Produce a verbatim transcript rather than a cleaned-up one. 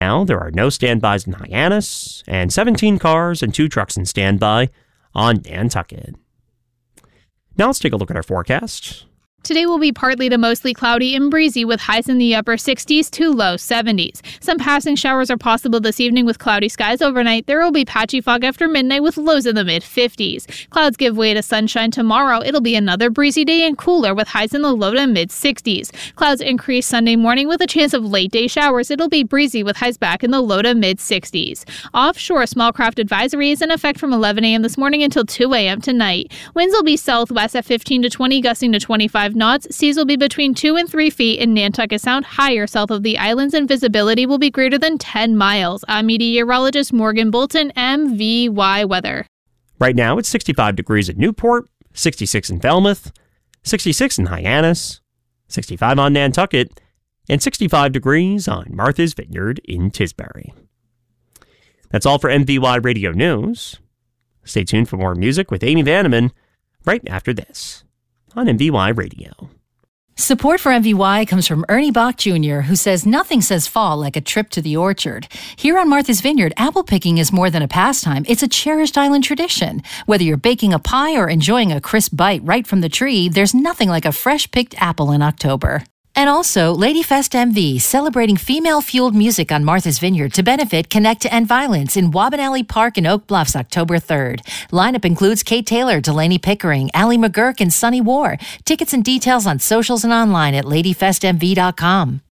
Now, there are no standbys in Hyannis, and seventeen cars and two trucks in standby on Nantucket. Now let's take a look at our forecast. Today will be partly to mostly cloudy and breezy with highs in the upper sixties to low seventies. Some passing showers are possible this evening with cloudy skies overnight. There will be patchy fog after midnight with lows in the mid-fifties. Clouds give way to sunshine tomorrow. It'll be another breezy day and cooler with highs in the low to mid-sixties. Clouds increase Sunday morning with a chance of late-day showers. It'll be breezy with highs back in the low to mid-sixties. Offshore, small craft advisory is in effect from eleven a.m. this morning until two a.m. tonight. Winds will be southwest at fifteen to twenty, gusting to twenty-five knots. Seas will be between two and three feet in Nantucket Sound, higher south of the islands, and visibility will be greater than ten miles. I'm meteorologist Morgan Bolton, M V Y Weather. Right now, it's sixty-five degrees at Newport, sixty-six in Falmouth, sixty-six in Hyannis, sixty-five on Nantucket, and sixty-five degrees on Martha's Vineyard in Tisbury. That's all for M V Y Radio News. Stay tuned for more music with Amy Vanneman right after this on M V Y Radio. Support for M V Y comes from Ernie Bach Junior, who says nothing says fall like a trip to the orchard. Here on Martha's Vineyard, apple picking is more than a pastime. It's a cherished island tradition. Whether you're baking a pie or enjoying a crisp bite right from the tree, there's nothing like a fresh-picked apple in October. And also, Ladyfest M V, celebrating female-fueled music on Martha's Vineyard to benefit Connect to End Violence in Wabanelli Park in Oak Bluffs, October third. Lineup includes Kate Taylor, Delaney Pickering, Allie McGurk, and Sunny War. Tickets and details on socials and online at ladyfest m v dot com.